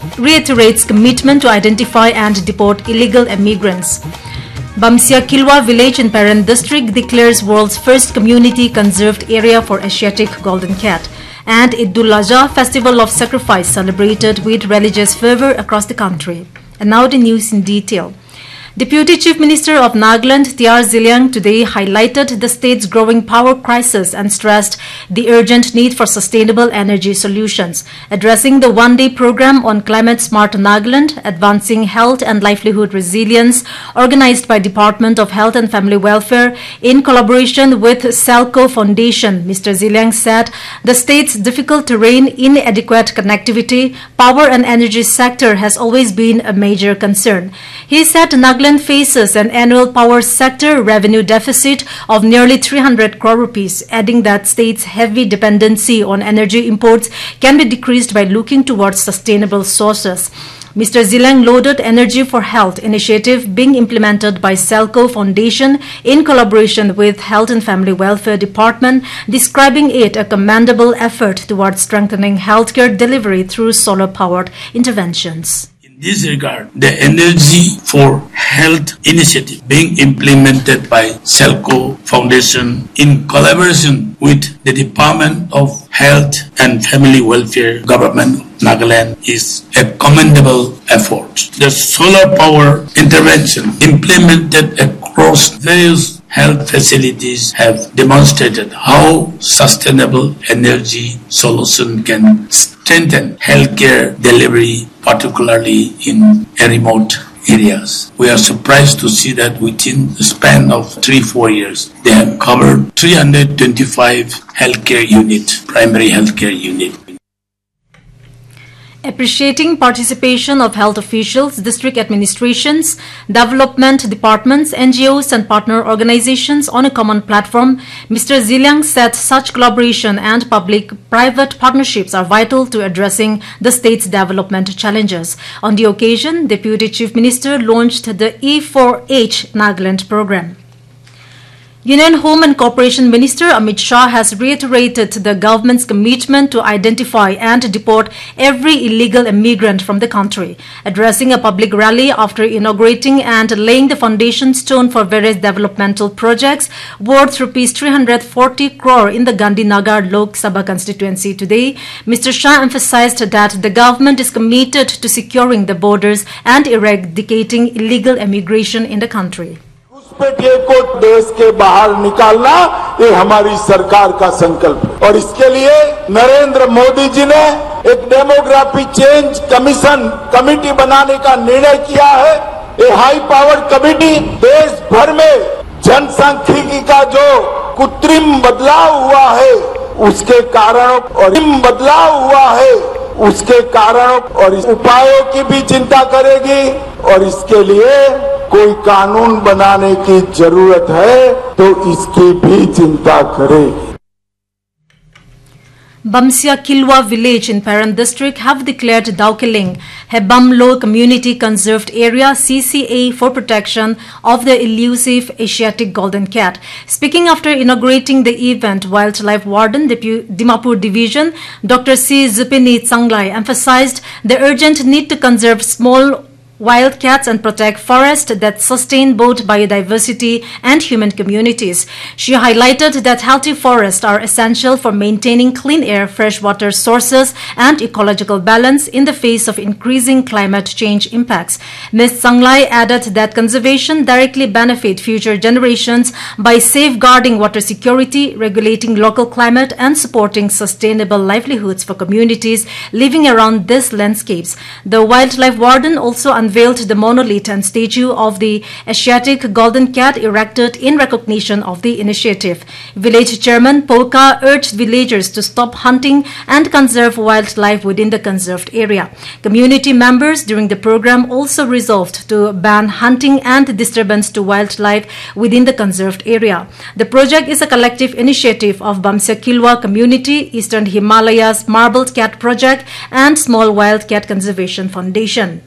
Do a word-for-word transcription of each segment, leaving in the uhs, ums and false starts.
reiterates commitment to identify and deport illegal immigrants. Bamsia Kilwa village in Paran district declares world's first community conserved area for Asiatic golden cat. And Eid-ul Adha festival of sacrifice celebrated with religious fervor across the country. And now the news in detail. Deputy Chief Minister of Nagaland, T R Ziliang, today highlighted the state's growing power crisis and stressed the urgent need for sustainable energy solutions. Addressing the one-day program on Climate Smart Nagaland, Advancing Health and Livelihood Resilience, organized by Department of Health and Family Welfare in collaboration with Selco Foundation, Mister Ziliang said the state's difficult terrain, inadequate connectivity, power and energy sector has always been a major concern. He said Nagaland faces an annual power sector revenue deficit of nearly three hundred crore rupees, adding that state's heavy dependency on energy imports can be decreased by looking towards sustainable sources. Mister Ziliang lauded Energy for Health initiative being implemented by Selco Foundation in collaboration with Health and Family Welfare Department, describing it a commendable effort towards strengthening healthcare delivery through solar-powered interventions. In this regard, the Energy for Health initiative being implemented by Selco Foundation in collaboration with the Department of Health and Family Welfare Government Nagaland is a commendable effort. The solar power intervention implemented across various health facilities have demonstrated how sustainable energy solution can strengthen healthcare delivery, particularly in remote areas. We are surprised to see that within the span of three, four years, they have covered three hundred twenty-five healthcare units, primary healthcare units. Appreciating participation of health officials, district administrations, development departments, N G Os and partner organizations on a common platform, Mister Ziliang said such collaboration and public-private partnerships are vital to addressing the state's development challenges. On the occasion, Deputy Chief Minister launched the E four H Nagaland program. Union Home and Corporation Minister Amit Shah has reiterated the government's commitment to identify and deport every illegal immigrant from the country. Addressing a public rally after inaugurating and laying the foundation stone for various developmental projects worth rupees three hundred forty crore in the Gandhinagar Lok Sabha constituency today, Mister Shah emphasized that the government is committed to securing the borders and eradicating illegal immigration in the country. पेटिए को देश के बाहर निकालना ये हमारी सरकार का संकल्प है और इसके लिए नरेंद्र मोदी जी ने एक डेमोग्राफी चेंज कमीशन कमेटी बनाने का निर्णय किया है। ये हाई पावर कमेटी देश भर में जनसांख्यिकी का जो कृत्रिम बदलाव हुआ है उसके कारण और बदलाव हुआ है उसके कारण और उपायों की भी चिंता करेगी और इसके लिए कोई कानून बनाने की जरूरत है तो इसकी भी चिंता करेगी. Bamsia Kilwa village in Paran district have declared Daukeling Hebamlo Community Conserved Area C C A for protection of the elusive Asiatic golden cat. Speaking after inaugurating the event, Wildlife Warden Dimapur Division Doctor C. Zupini Tsanglai emphasized the urgent need to conserve small wild cats and protect forests that sustain both biodiversity and human communities. She highlighted that healthy forests are essential for maintaining clean air, fresh water sources, and ecological balance in the face of increasing climate change impacts. Miz Sanglai added that conservation directly benefits future generations by safeguarding water security, regulating local climate, and supporting sustainable livelihoods for communities living around these landscapes. The Wildlife Warden also unveiled the monolith and statue of the Asiatic golden cat erected in recognition of the initiative. Village Chairman Polka urged villagers to stop hunting and conserve wildlife within the conserved area. Community members during the program also resolved to ban hunting and disturbance to wildlife within the conserved area. The project is a collective initiative of Bamsia Kilwa Community, Eastern Himalayas Marbled Cat Project, and Small Wild Cat Conservation Foundation.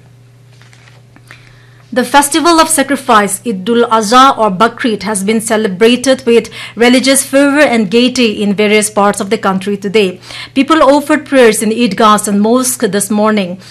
The festival of sacrifice, Eid-ul Adha or Bakrid, has been celebrated with religious fervor and gaiety in various parts of the country today. People offered prayers in Eidgahs and mosques this morning.